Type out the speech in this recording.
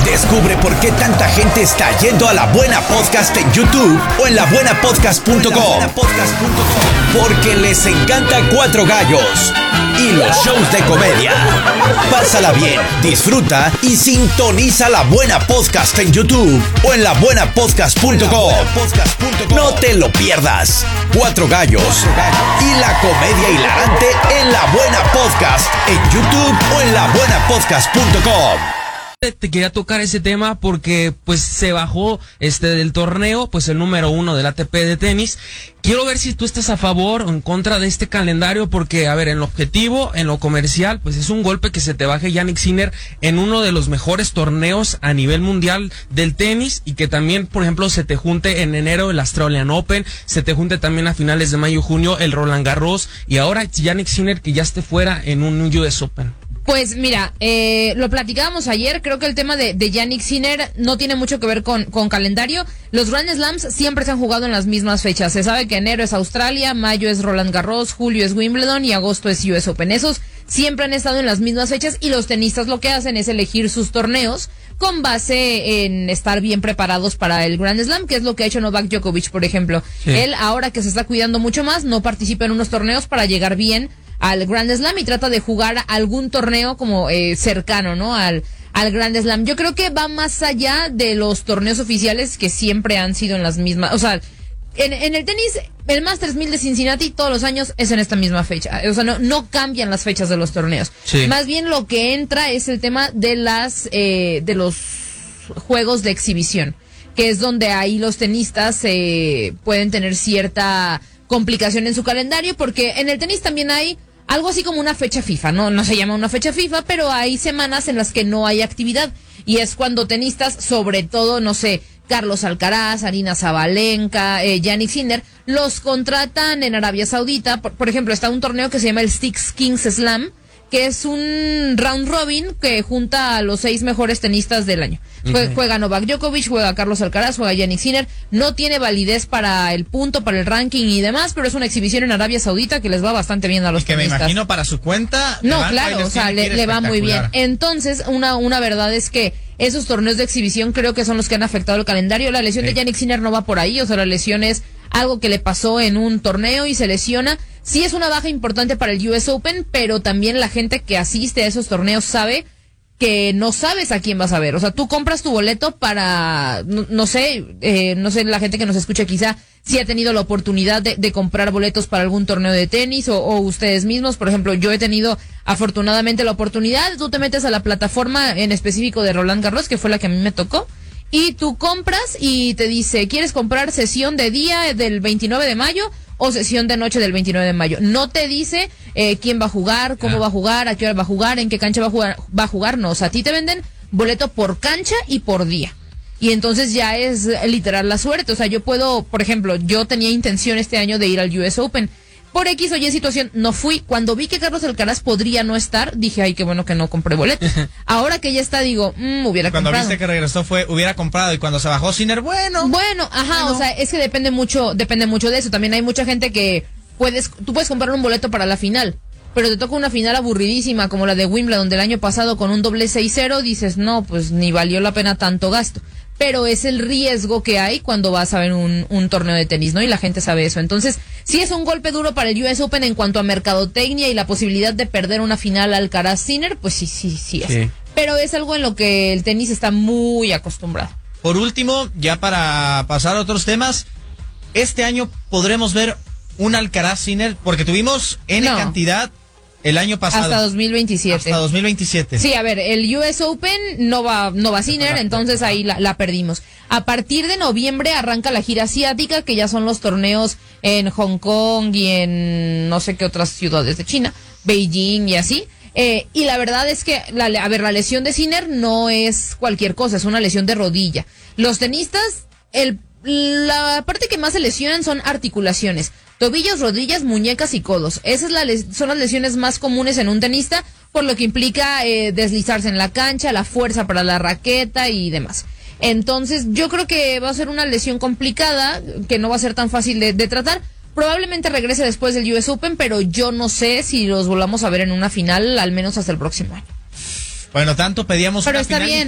Descubre por qué tanta gente está yendo a La Buena Podcast en YouTube o en labuenapodcast.com. Porque les encanta Cuatro Gallos y los shows de comedia. Pásala bien, disfruta y sintoniza La Buena Podcast en YouTube o en labuenapodcast.com. No te lo pierdas. Cuatro Gallos y la comedia hilarante en La Buena Podcast en YouTube o en labuenapodcast.com. Te quería tocar ese tema porque pues se bajó del torneo, pues el número 1 del ATP de tenis. Quiero ver si tú estás a favor o en contra de este calendario, porque a ver, en lo objetivo, en lo comercial, pues es un golpe que se te baje Jannik Sinner en uno de los mejores torneos a nivel mundial del tenis, y que también, por ejemplo, se te junte en enero el Australian Open, se te junte también a finales de mayo, junio el Roland Garros, y ahora Jannik Sinner que ya esté fuera en un US Open. Pues mira, lo platicábamos ayer. Creo que el tema de Jannik Sinner no tiene mucho que ver con calendario. Los Grand Slams siempre se han jugado en las mismas fechas. Se sabe que enero es Australia, mayo es Roland Garros, julio es Wimbledon y agosto es US Open. Esos siempre han estado en las mismas fechas, y los tenistas lo que hacen es elegir sus torneos con base en estar bien preparados para el Grand Slam, que es lo que ha hecho Novak Djokovic, por ejemplo. Sí. Él, ahora que se está cuidando mucho más, no participa en unos torneos para llegar bien al Grand Slam y trata de jugar algún torneo como cercano, ¿no? Al Grand Slam. Yo creo que va más allá de los torneos oficiales, que siempre han sido en las mismas. O sea, en el tenis, el Masters 1000 de Cincinnati todos los años es en esta misma fecha. O sea, no cambian las fechas de los torneos. Sí. Más bien lo que entra es el tema de de los juegos de exhibición, que es donde ahí los tenistas pueden tener cierta complicación en su calendario, porque en el tenis también hay algo así como una fecha FIFA, no se llama una fecha FIFA, pero hay semanas en las que no hay actividad, y es cuando tenistas, sobre todo, no sé, Carlos Alcaraz, Aryna Sabalenka, Jannik Sinner, los contratan en Arabia Saudita. Por ejemplo, está un torneo que se llama el Six Kings Slam, que es un round robin que junta a los 6 mejores tenistas del año. Juega Novak Djokovic, juega Carlos Alcaraz, juega Jannik Sinner. No tiene validez para el punto, para el ranking y demás, pero es una exhibición en Arabia Saudita que les va bastante bien a los tenistas. Que me imagino para su cuenta. No, claro, o sea, le va muy bien. Entonces, una verdad es que esos torneos de exhibición creo que son los que han afectado el calendario. La lesión de Jannik Sinner no va por ahí, o sea, la lesión es algo que le pasó en un torneo y se lesiona. Sí es una baja importante para el US Open, pero también la gente que asiste a esos torneos sabe que no sabes a quién vas a ver. O sea, tú compras tu boleto para, no sé, la gente que nos escucha quizá sí ha tenido la oportunidad de comprar boletos para algún torneo de tenis, o ustedes mismos. Por ejemplo, yo he tenido afortunadamente la oportunidad. Tú te metes a la plataforma en específico de Roland Garros, que fue la que a mí me tocó, y tú compras y te dice, ¿quieres comprar sesión de día del 29 de mayo o sesión de noche del 29 de mayo? No te dice quién va a jugar, cómo va a jugar, a qué hora va a jugar, en qué cancha va a jugar, no. O sea, a ti te venden boleto por cancha y por día. Y entonces ya es literal la suerte. O sea, yo puedo, por ejemplo, yo tenía intención este año de ir al US Open. Por X o Y situación, no fui. Cuando vi que Carlos Alcaraz podría no estar, dije, ay, qué bueno que no compré boleto. Ahora que ya está, digo, hubiera comprado. Cuando viste que regresó hubiera comprado, y cuando se bajó Sinner, bueno, o sea, es que depende mucho de eso. También hay mucha gente que tú puedes comprar un boleto para la final, pero te toca una final aburridísima como la de Wimbledon del año pasado con un doble 6-0, dices, no, pues ni valió la pena tanto gasto. Pero es el riesgo que hay cuando vas a ver un torneo de tenis, ¿no? Y la gente sabe eso. Entonces, sí es un golpe duro para el US Open en cuanto a mercadotecnia y la posibilidad de perder una final Alcaraz-Sinner, pues sí es. Sí. Pero es algo en lo que el tenis está muy acostumbrado. Por último, ya para pasar a otros temas, este año podremos ver un Alcaraz-Sinner, porque tuvimos cantidad el año pasado. Hasta 2027. Hasta 2027. Sí, a ver, el US Open no va Sinner, entonces ahí la perdimos. A partir de noviembre arranca la gira asiática, que ya son los torneos en Hong Kong y en no sé qué otras ciudades de China, Beijing y así. Y la verdad es que, la lesión de Sinner no es cualquier cosa, es una lesión de rodilla. Los tenistas, la parte que más se lesionan son articulaciones. Tobillos, rodillas, muñecas y codos. Esas son las lesiones más comunes en un tenista, por lo que implica deslizarse en la cancha, la fuerza para la raqueta y demás. Entonces, yo creo que va a ser una lesión complicada, que no va a ser tan fácil de tratar. Probablemente regrese después del US Open, pero yo no sé si los volvamos a ver en una final, al menos hasta el próximo año. Bueno, tanto pedíamos pero una está final bien.